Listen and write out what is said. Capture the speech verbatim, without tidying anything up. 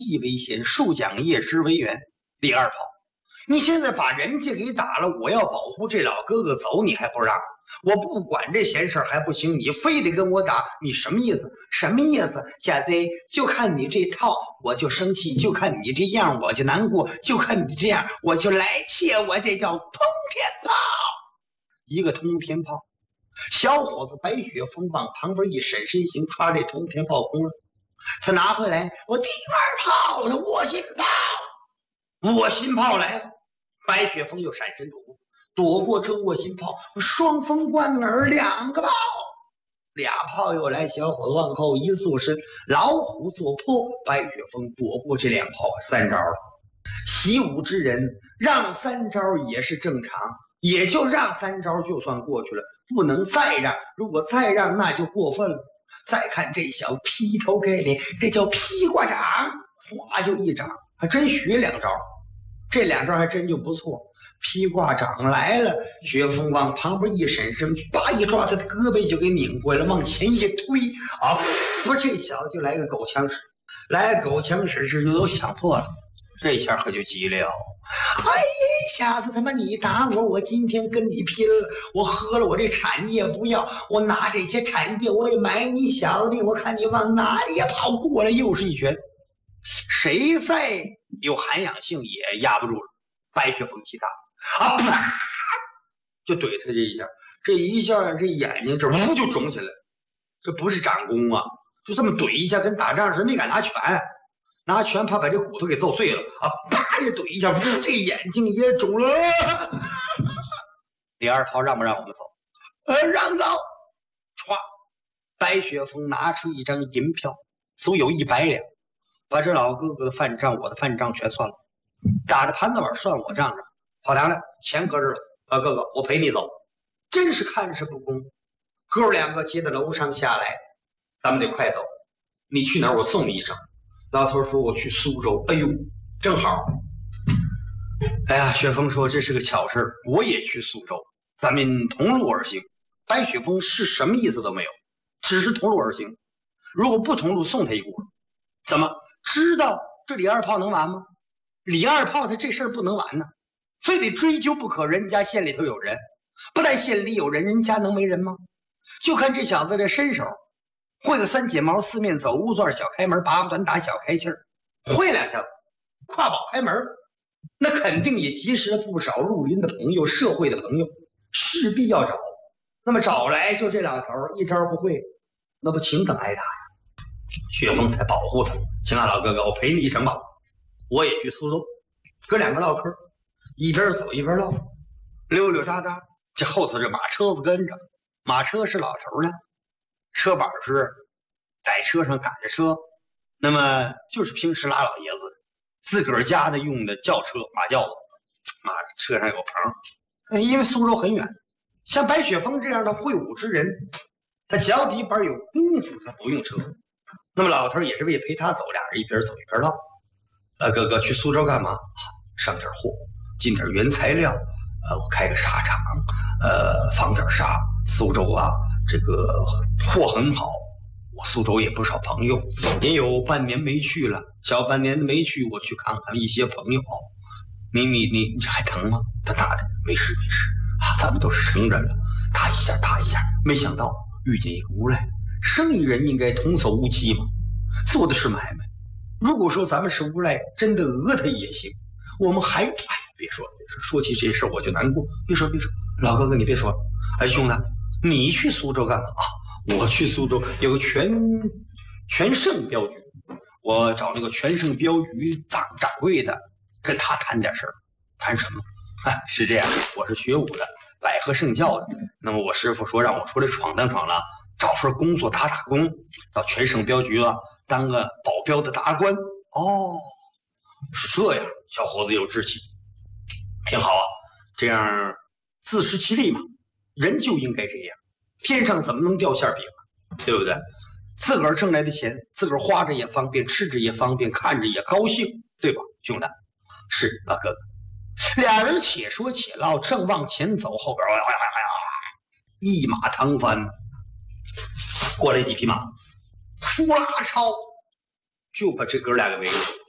义为先，树讲业之为源。李二炮，你现在把人家给打了，我要保护这老哥哥走，你还不让？我不管这闲事还不行，你非得跟我打，你什么意思？什么意思？小贼，就看你这套，我就生气；就看你这样，我就难过；就看你这样，我就来气。我这叫通天炮，一个通天炮。小伙子白雪风往旁边一闪身形，抓这通天炮空了。他拿回来，我第二炮呢，卧薪炮，卧薪炮来了。白雪风又闪身躲过，躲过这卧薪炮，双风贯耳，两个炮，俩炮又来。小伙子往后一缩身，老虎做破，白雪风躲过这两炮，三招了。习武之人让三招也是正常，也就让三招就算过去了，不能再让，如果再让那就过分了。再看这小劈头盖脸，这叫劈挂掌，哗就一掌，还真学两招，这两招还真就不错。劈挂掌来了，雪峰往旁边一闪身，叭一抓他的胳膊就给拧过来了，往前一推啊，不，这小子就来个狗枪使，来个狗枪使这就都想破了。这下可就急了，哎，小子他妈你打我，我今天跟你拼了！我喝了我这产业不要，我拿这些产业我也买你小子的，我看你往哪里跑！过来又是一拳，谁再有涵养性也压不住了。白雪风气大啊，啪就怼他这一下，这一下这眼睛这呜就肿起来，这不是长功啊，就这么怼一下，跟打仗似的，没敢拿拳。拿拳怕把这骨头给揍碎了啊！啪一怼一下，这眼睛也肿了。李二炮让不让我们走？呃，让走。歘，白雪峰拿出一张银票，足有一百两，把这老哥哥的饭账、我的饭账全算了，打着盘子碗算我账上。好娘的，钱搁这了，老哥哥，我陪你走。真是看事不公。哥两个接到楼上下来，咱们得快走。你去哪儿？我送你一程。老头说我去苏州，哎呦，正好。哎呀，雪峰说这是个巧事，我也去苏州，咱们同路而行。白雪峰是什么意思都没有，只是同路而行。如果不同路，送他一锅。怎么知道这李二炮能完吗？李二炮他这事儿不能完呢，非得追究不可。人家县里头有人，不但县里有人，人家能没人吗？就看这小子这身手。会个三解毛，四面走，乌钻小开门，拔不短打小开气儿，会两下子，跨宝开门，那肯定也结识了不少绿林的朋友、社会的朋友，势必要找。那么找来就这老头一招不会，那不情等挨打呀？雪峰才保护他，行啊，老哥哥，我陪你一程吧。我也去苏州，哥两个唠嗑，一边走一边唠，溜溜达达。这后头这马车子跟着，马车是老头的。车板是在车上赶着车，那么就是平时拉老爷子自个儿家的用的轿车马轿子，马车上有棚。因为苏州很远，像白雪峰这样的会武之人，他脚底板有功夫，他不用车。那么老头也是为陪他走，俩人一边走一边唠。呃，哥哥去苏州干嘛？上点货，进点原材料。呃，我开个纱厂，呃，纺点纱。苏州啊，这个货很好，我苏州也不少朋友，也有半年没去了，小半年没去，我去看看一些朋友。你你你你还疼吗？他打的没事没事啊，咱们都是成人了，打一下打一下。没想到遇见一个无赖，生意人应该童叟无欺嘛，做的是买卖。如果说咱们是无赖，真的讹他也行。我们还哎，别说别说，说起这事我就难过。别说别说，老哥哥你别说了。哎，兄弟，你去苏州干嘛啊？我去苏州有个全全盛镖局，我找那个全盛镖局掌掌柜的，跟他谈点事儿。谈什么？哎，是这样，我是学武的，百合圣教的。那么我师傅说让我出来闯荡闯荡，找份工作打打工，到全盛镖局了，当个保镖的达官。哦，是这样，小伙子有志气，挺好啊。这样自食其力嘛。人就应该这样，天上怎么能掉馅饼啊？对不对？自个儿挣来的钱，自个儿花着也方便，吃着也方便，看着也高兴，对吧，兄弟？是老哥哥。俩人且说且唠，正往前走，后边哎呀哎呀，一马趟翻，过来几匹马，呼啦超就把这哥俩给围住。